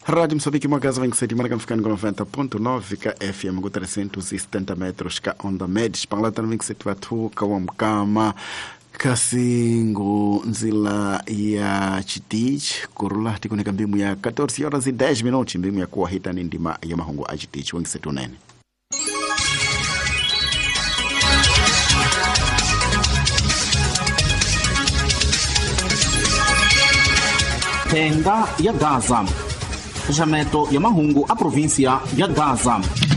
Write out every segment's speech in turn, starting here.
Rádio Moçambique, Magaza 27, Marca ficando com 90.9 ka FM com 370 metros ka onda média. Panglata 27 watu kawamkama kasingo nzila ya Chitich kurula tikunika mbimu ya 14 horas e 10 minutos mbimu ya kuwa hita ni ndima ya mahungu a Chitich wengi setu nene. Tenda ya Gaza. Fechamento ya mahungu a província ya Gaza.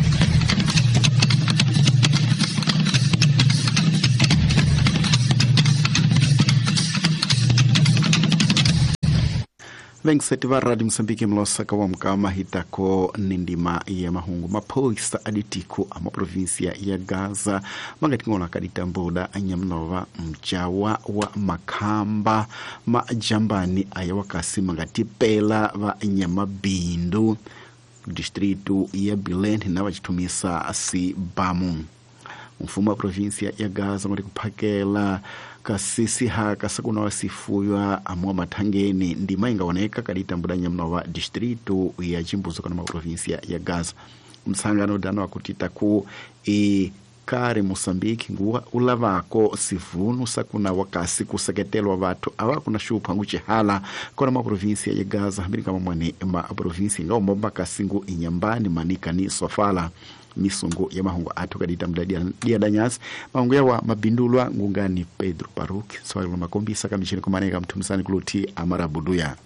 Vengisetiva Rádio Moçambique mlosaka wa mkama hitako nindima ya mahungu mapoista aditiku ama província ya Gaza mangatingola kaditambuda anyamnova mjawa wa makamba majambani ayawakasi mangatipela va nyamabindu distrito ya Bilen na wachitumisa si bamu mfumo wa província ya Gaza mwari kupakela kasisi haka sakuna wasifuywa amwa matangeni ndima ingaoneka kaditambuda nyamnova distrito ya Jimbuzo kana província ya Gaza msangano dano wakutita ku kare Moçambique nguwa ulavako sivunu sakuna wakasi kuseketelwa watu awa kuna shupa nguche hala kona província ya Gaza hambiri kama mwane província ngao mbomba kasingu inyambani manika ni Sofala misungu ya mahungu atoka ditambuda dia danyasi mahungu yawa mabindulwa ngungani Pedro Paruki swali wa makombi saka mishini kumaneka mtumisani kuluti amarabuduya.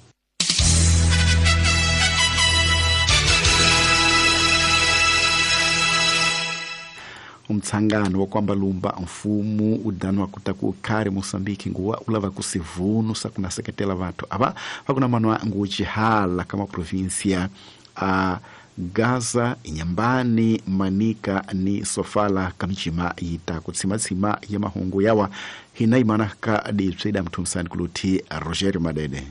Mtsangano wa kwamba lumba mfumu udano wa kutaku kare Moçambique nguwa ulava kusivunu sakuna seketela watu aba hakuna manwa nguchi hala kama província Gaza inyambani manika ni Sofala kamichima ita kutsima ya mahungu yawa hinaimana ka dipsida mtumsani kuluti Roger Madede.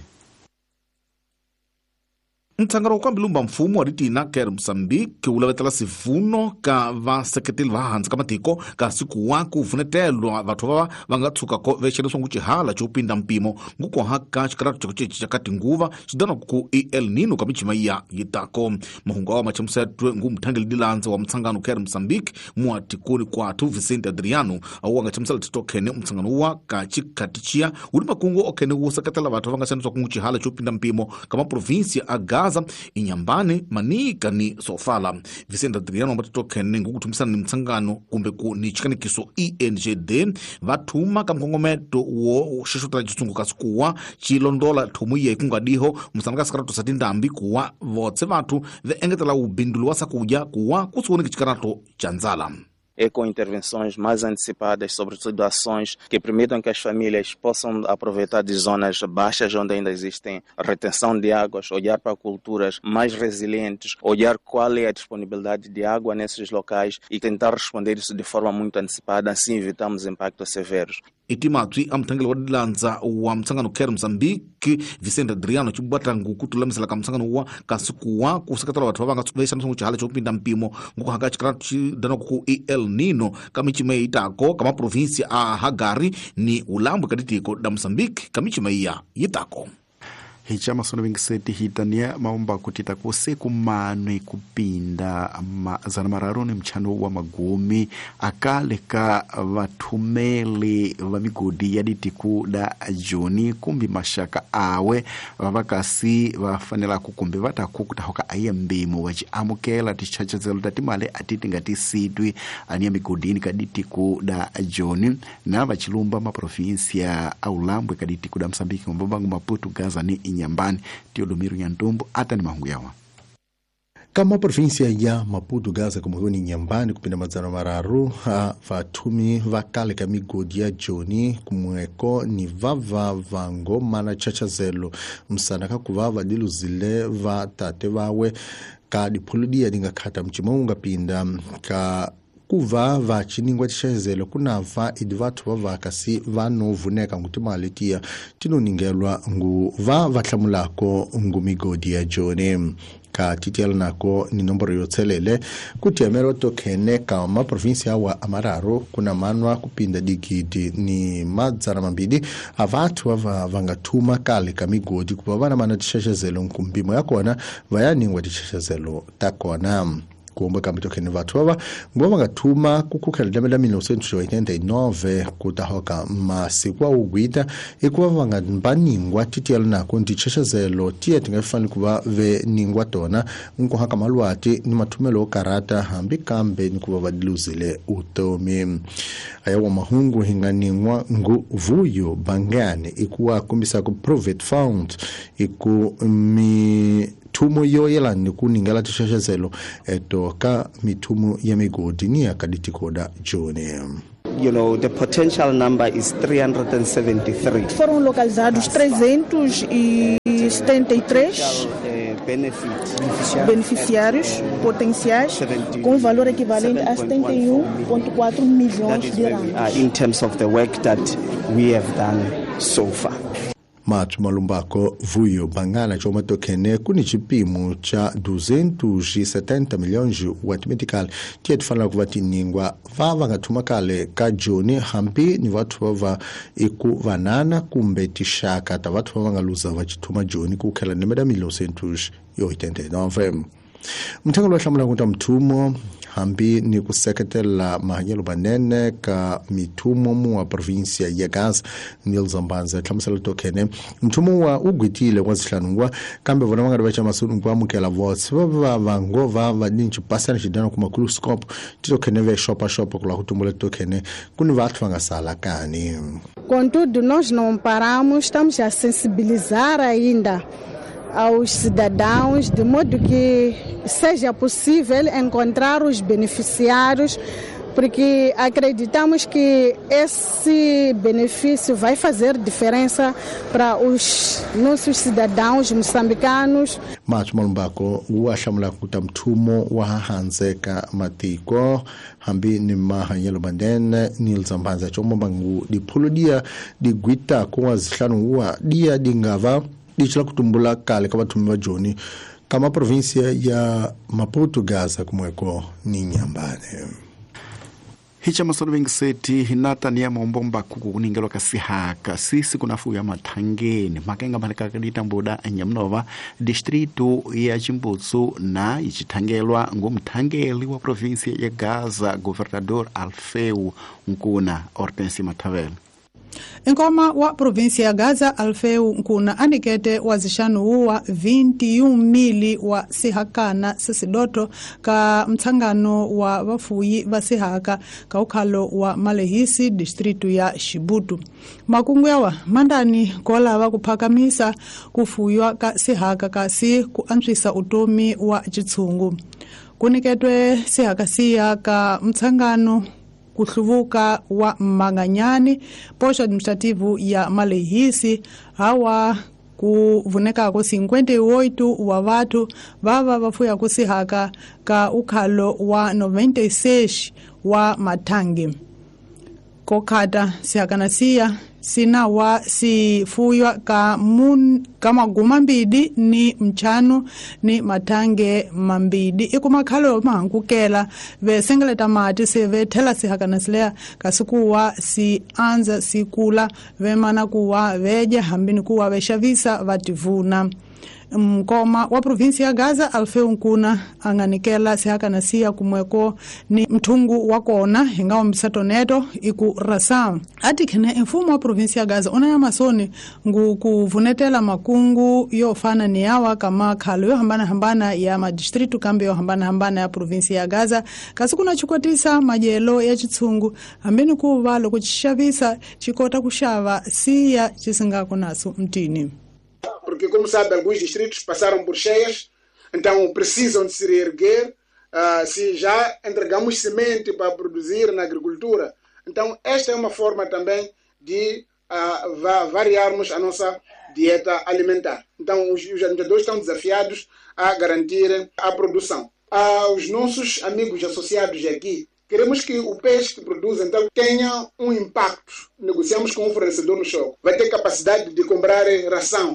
Mtsangano kwa mbilumba mfumu waditina kere Moçambique ulavetela sivuno ka vaseketeli vahanza kamatiko ka siku waku uvunetelwa vatu vava vangatsuka ko vexeliswa nguchi hala chopinda mpimo nguko haka chikaratu chakuchechi chakati nguva chidana ku El Nino kamichima iya yitako mahungu awa machamusetwe ngu mtangeli dilanza wa mtsangano kere Moçambique muatikuni kwa tu Vicente Adriano awa ngachamusala titokene mtsangano uwa ka chikatichia ulima kungu okene useketela vatu vangachaniswa kunguchi hala chopinda mpimo kama província a Gaza inyambani manika ni Sofala. Vicente Adriano matitokene ngukutumisana ni mtsangano kumbe ku ni chikanikiso ENGD vatuma kamkongometo wo shishotala chisungu kasikuwa chilondola tumuye ikungadiho msanaka sakarato satindambi kuwa votse vatu ve engetela ubindulu wasakuja kuwa kusuone kichikarato chanzala. E com intervenções mais antecipadas, sobretudo ações que permitam que as famílias possam aproveitar de zonas baixas onde ainda existem retenção de águas, olhar para culturas mais resilientes, olhar qual é a disponibilidade de água nesses locais e tentar responder isso de forma muito antecipada, assim evitamos impactos severos. Itimatwi amtangeli wadilanza wa mtsangano kere Moçambique Vicente Adriano chibata ngukutulamisela ka mtsangano wa kasikuwa kusekatala watu vanga tsubesha nsungu chihala chopinda mpimo nguko haka chikaratu chidana ku El Nino kamichime itako kama província a Hagari ni ulambu kaditiko da Moçambique kamichime iya yitako. Hichama sono vingiseti hitania maomba kutita kuseku manwe kupinda zana mararoni mchano wa magumi akaleka vatumeli vamigodi ya ditiku da Joni kumbi mashaka awe vavakasi vafanela kukumbi vataku kutahoka ayembimu wachi amukela tichacha zelo tatimale atiti ngati sidwi ania migodini kaditiku da Joni na vachilumba maprovinsia au lambwe kaditiku da Moçambique mbombangu Maputo Gaza ni Nyambani Teodomiro Nyantumbo hata ni mahungu yawa. Kama província ya Maputo Gaza como ni Nyambani kupinda mazano mararu vatumi vakale kamigodi ya Joni kumweko ni vava vango mana chachazelo msanaka kuvava dilu zile vatate vawe ka dipuludia dinga kata mchimunga pinda ka kuva vachiningwa tishazelo kunava idivatu vavakasi vanovuneka ngutimaletia tinoningelwa ngu vatlamulako ngu migodi ya Joni ka titiela nako ni nomboro yotselele kuti amero tokene kama provinsia wa Amararo kuna manwa kupinda digidi ni madzana mambidi avatu vangatuma kale kamigodi kupa vana mana tishashazelo nkumbimo yakona vayaningwa tishashazelo takona kuomba kama tokene vatu vava nguwa vangatuma kukukhala damela 1989 kutahoka masikwa ugwita ikuwa vangambaningwa titiela nako ndishashazelo tia tingafani kuva ve ningwa tona nkuhaka maluati ni matumelo karata hambi kambe ni kuva vadiluzile utomi ayawa mahungu hinganingwa ngu vuyo bangane ikuwa kumbisa ku Private Fund iku mitumo yoyelani kuningala tishashazelo etoka mitumo ya migodi ni akaditikoda Jone. You know, the potential number is 373. Foram localizados 373 beneficiários potenciais com valor equivalente a 71,4 milhões de rands. In terms of the work that we have done so far. Matu malumbako vuyo bangana choma tokene kuni chipimo cha 270 milhões watu medical tiet fala kuvati ningwa vava ngatuma kale ka Joni hambi ni watu vava iku vanana kumbe tishaka ta watu vava ngaluza vachituma Joni kukhala nemeda 1989 mthangalo wahlamula kuta mtumo hambi ni kuseketela mahanyelo banene ka mitumo muwa provinsia ya Gaza Nilza Mbanza tlamusela tokene mtumo wa ugwitile kwa zihlanungwa kambe vona vanga vacha masunu kwa mukela votes vangova vadinchi pasana chidana kuma kuluscope titokene ve shopa kula kutumbula tokene kuni vathu vangasala kani. Contudo, nós não paramos, estamos a sensibilizar ainda aos cidadãos, de modo que seja possível encontrar os beneficiários, porque acreditamos que esse benefício vai fazer diferença para os nossos cidadãos moçambicanos. Matu malumbako uashamula kuta mtumo wa hanzeka matiko hambi ni mahanyelo bandene Nilza Mbanza chombo bangu dipuludia digwita kwa zihlanu uwa dia dingava dichila kutumbula kale kama tumiwa Joni kama provinsia ya Maputo Gaza kumweko ni Nyambane. Hicha masoro vengiseti hinata ni ya mombomba kuku kuningelo kasihaka sisi kunafu ya matangeni makenga malika kadita mboda Nyamnova distrito ya Chimbutsu na ichitangelwa ngumtangeli wa provinsia ya Gaza governador Alfeu Nkuna Hortensi Matavel. Nkoma wa provinsia ya Gaza Alfeu Nkuna anikete wazishanu uwa 21 mili wa sihakana sisidoto ka mtangano wa wafuyi vasihaka ka ukalo wa Malehisi distritu ya Shibutu. Makungu yawa mandani kola wa kupakamisa kufuywa ka sihaka kasi kuantrisa utomi wa chitsungu. Kuniketwe sihaka siya ka mtangano kuhluvuka wa Manganyani posho administrativu ya Malehisi hawa kuvuneka ko 58 wa watu vava vafuya kusihaka ka ukhalo wa 96 wa matangi kokata sihakana siya sina wa sifuywa ka maguma mbidi ni mchano ni matange mambidi ikumakhalo mahangukela vesengeleta mati sevethela sihakana silea kasikuwa si anza sikula vemana kuwa veja hambini kuwa veshavisa vativuna. Mkoma wa provinsia ya Gaza Alfeu Nkuna anganikela sihakana siya kumweko ni mtungu wakona hingawa mbisato neto iku rasa ati kene mfumo wa provinsia ya Gaza ona ya masoni ngu kuvunetela makungu yo fana ni yawa kama khalo yo hambana ya madistritu kambi yo hambana ya provinsia ya Gaza kasi kuna chukwatisa majelo ya chitsungu hambini kuvalo kuchishavisa chikota kushava siya chisingako naso mtini. Porque, como sabe, alguns distritos passaram por cheias, então precisam de se reerguer. Se já entregamos semente para produzir na agricultura, então esta é uma forma também de variarmos a nossa dieta alimentar. Então os administradores estão desafiados a garantir a produção. Aos nossos amigos associados aqui, queremos que o peixe que produz então tenha um impacto. Negociamos com o fornecedor no show. Vai ter capacidade de comprar ração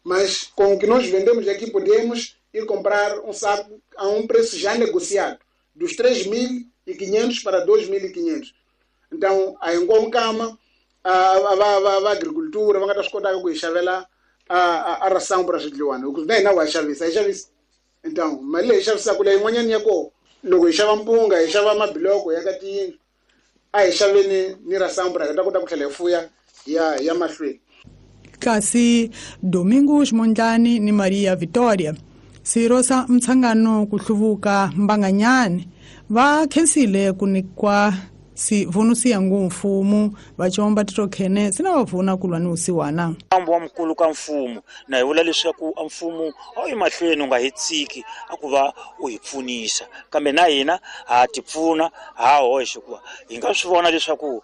mas com o que nós vendemos aqui podemos ir comprar um saco a um preço já negociado, dos 3.500 para 2.500. Então, a Engomkama, a agricultura, vai estar com a ração para os Luana. O que não é chaves. Então, mas ele já sabe que ele é logo já vai punga, já vai mabiloco, já tem a chave ni ração para que tá com telefonia e a machue. Kasi Domingos Mondlane ni Maria Vitória sirosa mtsangano kuhluvuka mbanganyani va khensile kunikwa sivunusi yangu mfumu vachomba titokhene sinavavuna kulwa ni usiwana ambo wa mkulu ka mfumu na yivula leswaku a mfumu a yi mahlweni u nga hetsiki a ku va u hi pfunisa kambe na hina ha ti pfuna ha hoxe kuva hi nga swi vona leswaku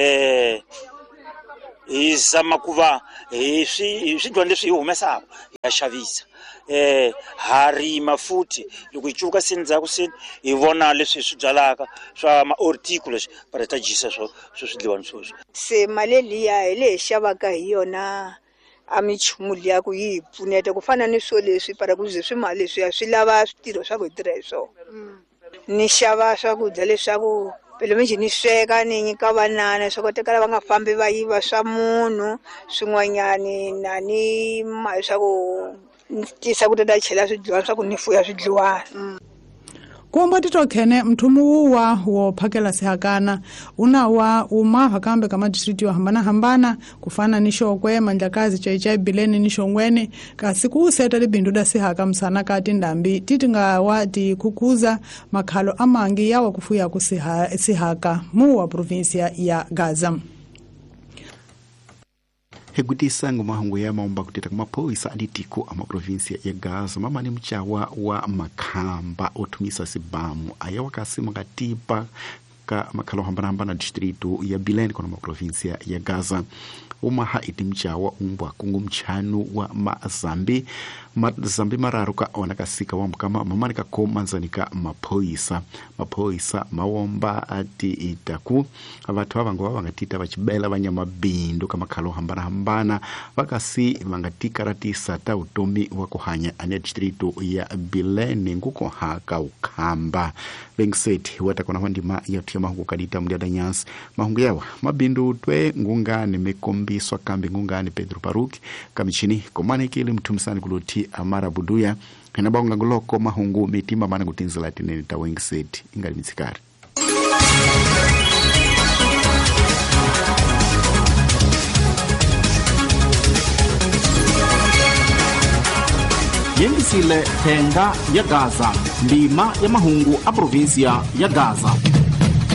hi zama ku va hi swidlwa leswi hi humesaka ya xavisa ha rima futhi loko hi cuka seni ndzhaku seni hi vona leswi hi swi byalaka swa ma-ortico leswi paretajisa swo swidliwani sweswi se mali liya hi leyi xavaka hi yona a michumu liya ku yi hi pfuneta ku fana ni swo leswi para ku ze swimali leswiya swi lava switirho swa ku hi tirha hi swona ni xava swakudya leswaku pele minji ni sweka ni nyika vanana swa kotekala va nga fambi va yiva swa munhu swin'wanyani na ni mali swa ku tisa ku ta chela swidliwani swa ku ni fuya swidliwani kumba titokhene mthumu wuwa wo phakela sihakana unawa umava kambe ka madistrict yo hambana kufana ni Xokwe, Mandlakazi, Chaichai, Bileni ni Xongweni kasi ku seta libindu da sihaka msana ka tindambi titingawa ti khukuza makhalo amangi yawa kufuya ku sihaka mu wa provincia ya Gaza. Hegutisa ngumahungu ya maumba kuteta kumaphoyisa aditiko ama provinsia ya Gaza mama ni mchawa wa Makhamba otumisa sibamu ayawa kasima katipa ka makhalo hambana distritu ya Bileni kwa provinsia ya Gaza umaha iti mchawa umbwa kungu mchanu wa mazambi mararuka wanakasika wa mkama mamanika komanzanika maphoyisa mawomba ati itaku avatu avango vangatita vachibela vanyama bindu kama khalo hambana vakasi vangatika ratisa ta utomi wakuhanya ane distritu ya Bileni nguko haka ukhamba bengseti watakona hondima yatia mahungu kadita mdiada nyasi mahungu yawa mabindu twe ngungani mekombiswa kambi ngungani Pedro Paruki kamichini komane kili mtumisani kuluti Amara Buduya henabonga ngoloko mahungu mitima mana kutinzila tineni tawengiseti ingali mitsikari yengisile thenga ya Gaza ndima ya mahungu a provinsia ya Gaza.